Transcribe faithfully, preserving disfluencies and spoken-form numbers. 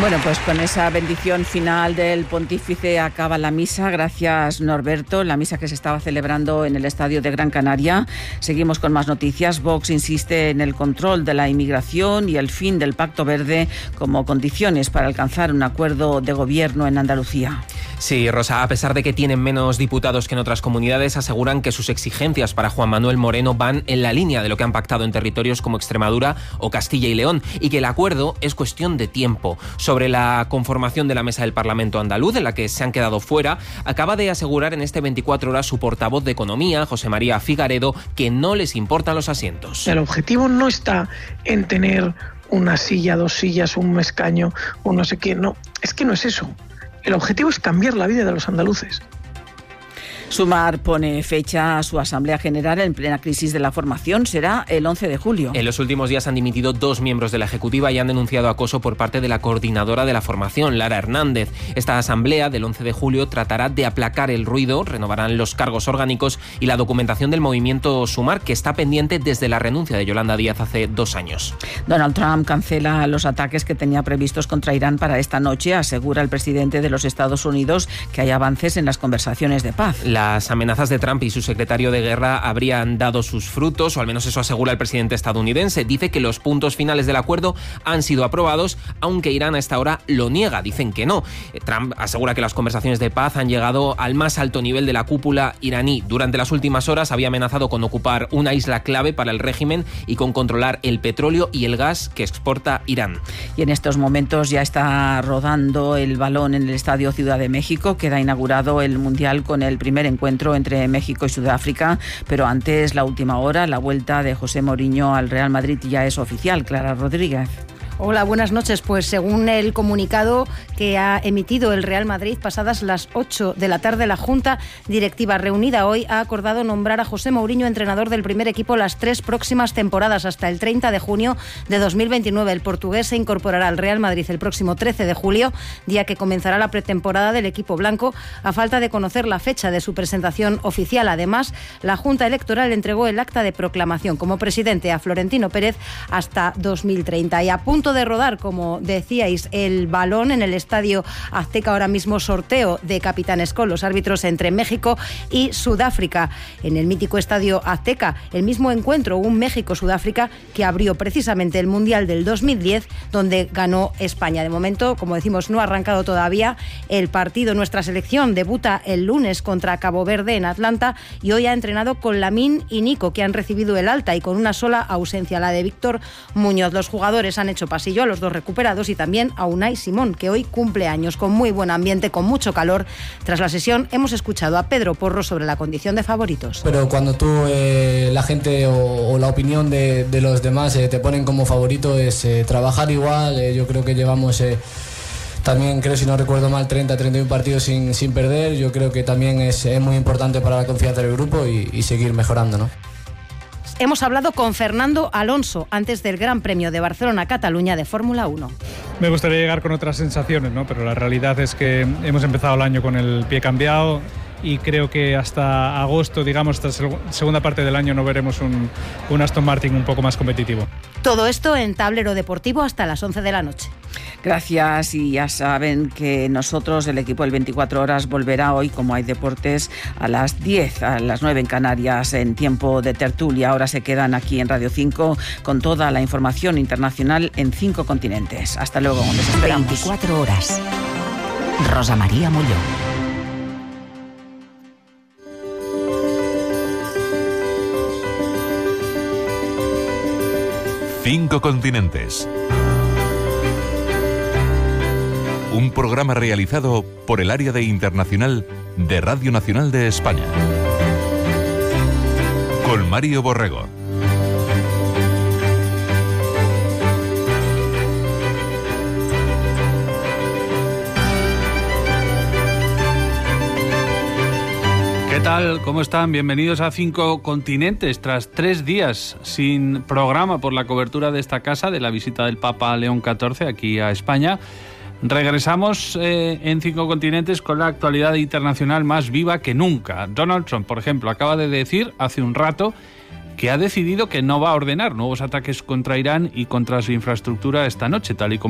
Bueno, pues con esa bendición final del pontífice acaba la misa. Gracias, Norberto. La misa que se estaba celebrando en el estadio de Gran Canaria. Seguimos con más noticias. Vox insiste en el control de la inmigración y el fin del Pacto Verde como condiciones para alcanzar un acuerdo de gobierno en Andalucía. Sí, Rosa, a pesar de que tienen menos diputados que en otras comunidades, aseguran que sus exigencias para Juan Manuel Moreno van en la línea de lo que han pactado en territorios como Extremadura o Castilla y León, y que el acuerdo es cuestión de tiempo. Sobre la conformación de la mesa del Parlamento andaluz, en la que se han quedado fuera, acaba de asegurar en este veinticuatro horas su portavoz de Economía, José María Figaredo, que no les importan los asientos. El objetivo no está en tener una silla, dos sillas, un escaño, o no sé qué, no, es que no es eso. El objetivo es cambiar la vida de los andaluces. Sumar pone fecha a su Asamblea General en plena crisis de la formación. Será el once de julio. En los últimos días han dimitido dos miembros de la Ejecutiva y han denunciado acoso por parte de la coordinadora de la formación, Lara Hernández. Esta Asamblea del once de julio tratará de aplacar el ruido, renovarán los cargos orgánicos y la documentación del movimiento Sumar, que está pendiente desde la renuncia de Yolanda Díaz hace dos años. Donald Trump cancela los ataques que tenía previstos contra Irán para esta noche. Asegura el presidente de los Estados Unidos que hay avances en las conversaciones de paz. La Las amenazas de Trump y su secretario de guerra habrían dado sus frutos, o al menos eso asegura el presidente estadounidense. Dice que los puntos finales del acuerdo han sido aprobados, aunque Irán a esta hora lo niega, dicen que no. Trump asegura que las conversaciones de paz han llegado al más alto nivel de la cúpula iraní. Durante las últimas horas había amenazado con ocupar una isla clave para el régimen y con controlar el petróleo y el gas que exporta Irán. Y en estos momentos ya está rodando el balón en el Estadio Ciudad de México. Queda inaugurado el Mundial con el primer encuentro entre México y Sudáfrica, pero antes, la última hora, la vuelta de José Mourinho al Real Madrid ya es oficial. Clara Rodríguez. Hola, buenas noches. Pues según el comunicado que ha emitido el Real Madrid, pasadas las ocho de la tarde, la Junta Directiva reunida hoy ha acordado nombrar a José Mourinho entrenador del primer equipo las tres próximas temporadas hasta el treinta de junio de dos mil veintinueve. El portugués se incorporará al Real Madrid el próximo trece de julio, día que comenzará la pretemporada del equipo blanco, a falta de conocer la fecha de su presentación oficial. Además, la Junta Electoral entregó el acta de proclamación como presidente a Florentino Pérez hasta dos mil treinta. Y a punto de rodar, como decíais, el balón en el Estadio Azteca, ahora mismo sorteo de capitanes con los árbitros entre México y Sudáfrica. En el mítico Estadio Azteca, el mismo encuentro, un México-Sudáfrica que abrió precisamente el Mundial del dos mil diez, donde ganó España. De momento, como decimos, no ha arrancado todavía el partido. Nuestra selección debuta el lunes contra Cabo Verde en Atlanta y hoy ha entrenado con Lamine y Nico, que han recibido el alta y con una sola ausencia, la de Víctor Muñoz. Los jugadores han hecho pasillo a los dos recuperados y también a Unai Simón, que hoy cumple años, con muy buen ambiente, con mucho calor. Tras la sesión hemos escuchado a Pedro Porro sobre la condición de favoritos. Pero cuando tú, eh, la gente o, o la opinión de, de los demás eh, te ponen como favorito, es eh, trabajar igual. Eh, yo creo que llevamos... Eh, También creo, si no recuerdo mal, treinta, treinta y uno partidos sin, sin perder. Yo creo que también es, es muy importante para la confianza del grupo y, y seguir mejorando, ¿no? Hemos hablado con Fernando Alonso antes del Gran Premio de Barcelona-Cataluña de Fórmula uno. Me gustaría llegar con otras sensaciones, ¿no? Pero la realidad es que hemos empezado el año con el pie cambiado y creo que hasta agosto, digamos, esta segunda parte del año no veremos un, un Aston Martin un poco más competitivo. Todo esto en Tablero Deportivo hasta las once de la noche. Gracias, y ya saben que nosotros, el equipo del veinticuatro horas, volverá hoy, como hay deportes, a las diez, a las nueve en Canarias, en tiempo de tertulia. Ahora se quedan aquí en Radio cinco con toda la información internacional en cinco continentes. Hasta luego, les esperamos. veinticuatro horas. Rosa María Molló. Cinco continentes. Un programa realizado por el Área de Internacional de Radio Nacional de España. Con Mario Borrego. ¿Qué tal? ¿Cómo están? Bienvenidos a Cinco Continentes. Tras tres días sin programa por la cobertura de esta casa, de la visita del Papa León catorce aquí a España, regresamos eh, en Cinco Continentes con la actualidad internacional más viva que nunca. Donald Trump, por ejemplo, acaba de decir hace un rato que ha decidido que no va a ordenar nuevos ataques contra Irán y contra su infraestructura esta noche, tal y como